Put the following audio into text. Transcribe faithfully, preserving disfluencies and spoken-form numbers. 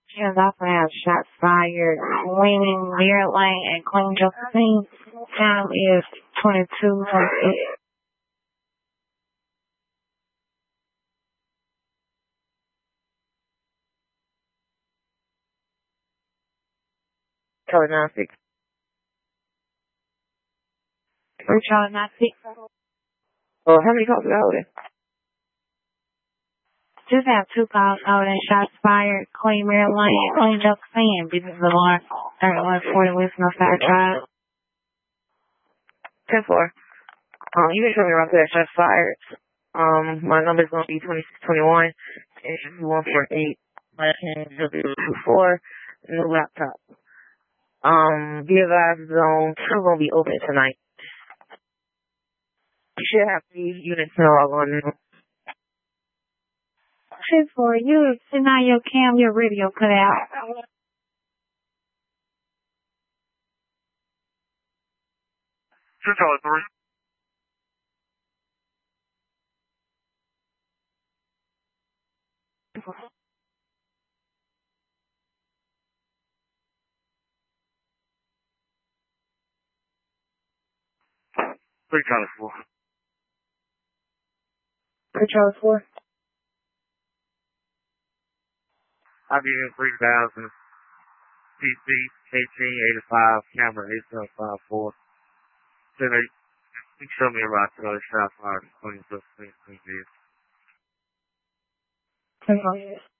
Yes, I have shots fired, winning rear lane and clean Josephine. Time is twenty-two twenty-eight. Charlie nine six. Three Charlie nine six. Well, how many calls are holding? Just have two calls holding shots fired, clean rear lane, clean Josephine. This is the one thirty-one forty West Northside Drive. ten four. Um, you can show me around there, shots fired. Um, my number is going to be twenty-six twenty-one, and one four eight, last name zero zero two four, new laptop. Um, be advised, zone two going to be open tonight. You should have three units now on now. ten four, you deny your cam, your radio cut out. two Charlie three. three Charlie four. three Charlie four. I'll be in three thousand. P C eighteen eighty-five, camera eight seven five four. Then they, you can show me around to the shot fire, twenty-six, twenty-six. ten four.